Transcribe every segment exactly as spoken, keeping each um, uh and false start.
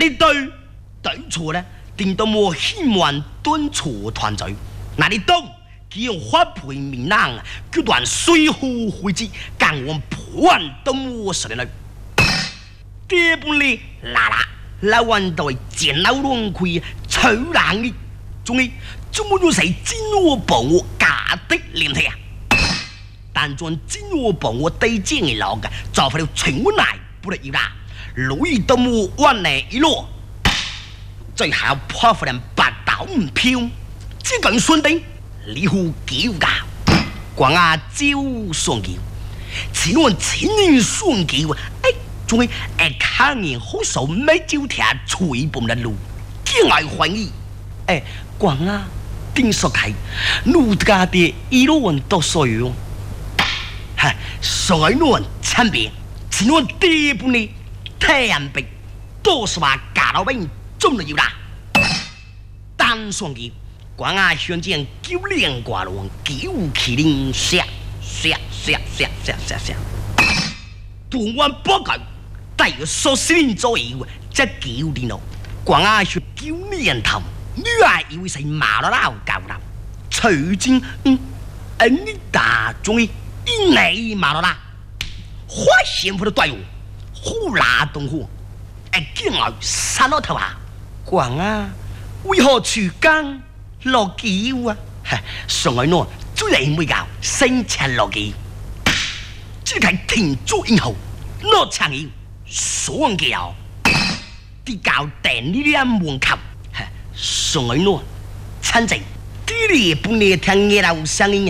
你对对错呢？定到我希望敦错团队，那你懂？只用花培民囊，决断水火会之，干我破案等我十年来。第二本哩，啦啦，老王代见老龙亏，臭狼的，终于怎么用谁金我帮我假的脸皮啊？但将金我帮我对见的老个，造不了全我来不得要啦，路易都我往内一落，最后破不了八道唔飘，只根顺定。离乎叫噶，光啊招双叫，只论千人双叫，哎，仲係誒看人好手沒招條吹蹦的路，見外歡喜，哎，光啊定說開，路家的一路人都所有，哈，所有人參別，只論第一步呢，太陽壁，都是話假老兵中了要啦，單雙叫。光啊，宣见九连挂龙，九麒麟下下下下下下下，读完报告，大约十四年左右，这九年咯。光啊，说九年头，女儿以为是马老老教啦，最近嗯，恩你大终于一内马老啦，花幸福的队伍，呼啦东火，哎，见我杀老头啊，光啊，为何去干？落橋啊！上海喏，最嚟每教升前落橋，只係停咗以後，落長橋上橋，啲教訂呢啲門口，上海喏，親情啲嚟半夜聽夜樓聲音，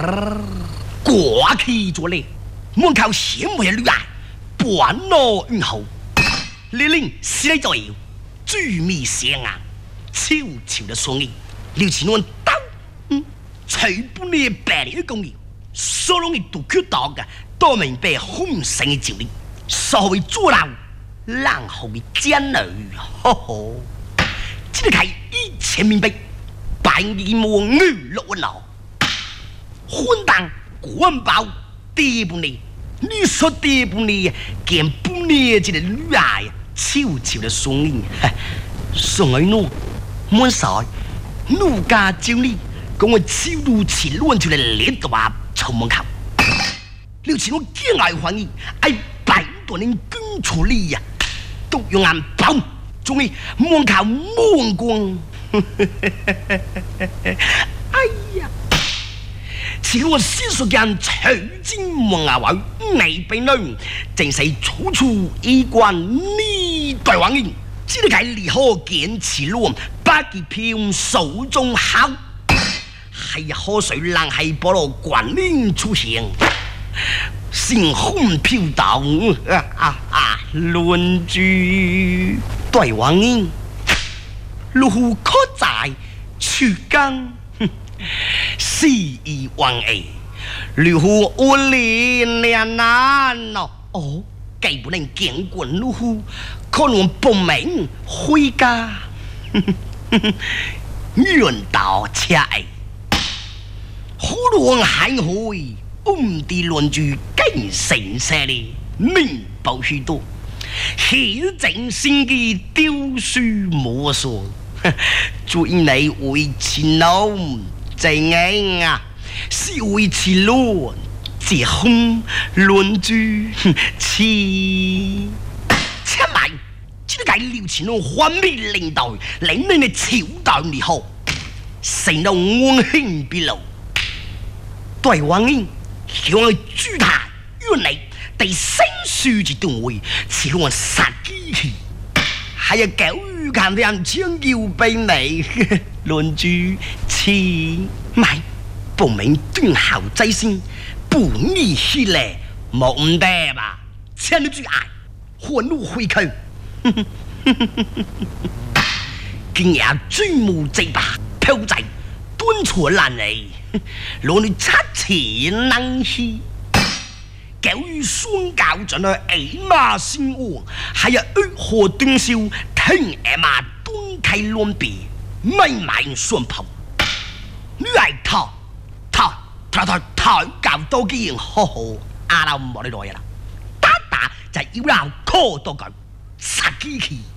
掛起咗嚟，門口閃回女兒，半落以後，你令死嚟咗要，追尾聲啊，悄悄的雙翼。廖前安刀，嗯，隨本你白嚟嘅功業，所容易都缺到嘅，都明白紅繩嘅照理，所謂阻撓，然後嘅奸女，呵呵，只係一切明白，百年無女落溫流，混蛋官包第半年，你說第半年，見半年這個女兒悄悄的雙影，上來喏，滿曬。奴家照你，講我超路前亂出嚟列嘅話，臭門口。廖前我驚礙歡喜，係百多年捐出嚟呀，都用眼爆，仲係門口門光。哎呀！前我先說間取經門牙位，未被女，正是處處衣冠呢對黃英。只係離可見此路，百幾票手中考，係河水冷係菠蘿滾鏈出現，星空飄蕩啊啊啊！論住對黃英，路可在處間，肆意妄為，如何我連連難咯？哦，基本能見過路虎。可能報名回家，遠道車藝，好浪海會，唔地亂住更成色哩，明報許多，顯正先嘅雕書魔術，最你會前路正硬啊，是會前路，這空亂住似。請埋，只係廖前路幻滅領導，領領嘅朝代而好，成到安興必路。對黃英，向佢朱壇原嚟第三書之段會，似我殺機器，係啊狗語間人將要俾你論住似咪報名端後仔先，本意起嚟冇唔得吧？請你注意。混入回去，今日追慕這把票仔端出爛嚟，攞你七錢能氣，教育雙教進去矮馬先王，係啊惡河端燒，聽矮馬端開亂別，咪買雙炮，你係他他他他他教多幾樣，呵呵，阿老唔冇你來啦。就要鬧 call 多句殺機器。